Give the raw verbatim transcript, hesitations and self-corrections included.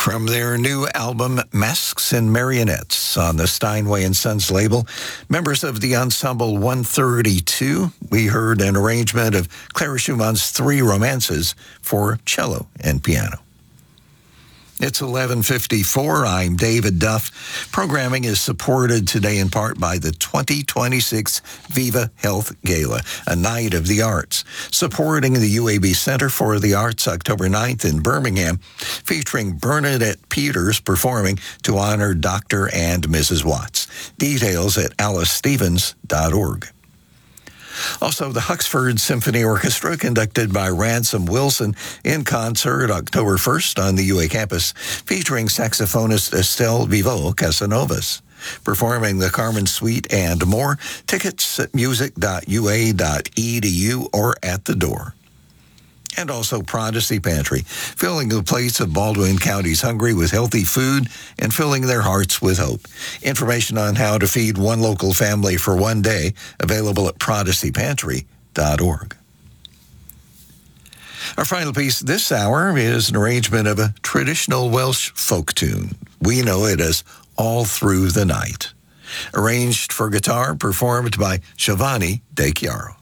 From their new album, Masks and Marionettes, on the Steinway and Sons label, members of the Ensemble one thirty-two, we heard an arrangement of Clara Schumann's Three Romances for cello and piano. It's eleven fifty-four. I'm David Duff. Programming is supported today in part by the twenty twenty-six Viva Health Gala, a night of the arts, supporting the U A B Center for the Arts October ninth in Birmingham, featuring Bernadette Peters performing to honor Doctor and Missus Watts. Details at alice stevens dot org. Also, the Huxford Symphony Orchestra, conducted by Ransom Wilson, in concert October first on the U A campus, featuring saxophonist Estelle Vivo Casanovas, performing the Carmen Suite and more. Tickets at music dot u a dot e d u or at the door. And also Prodigy Pantry, filling the plates of Baldwin County's hungry with healthy food and filling their hearts with hope. Information on how to feed one local family for one day, available at prodigy pantry dot org. Our final piece this hour is an arrangement of a traditional Welsh folk tune. We know it as All Through the Night. Arranged for guitar, performed by Giovanni De Chiaro.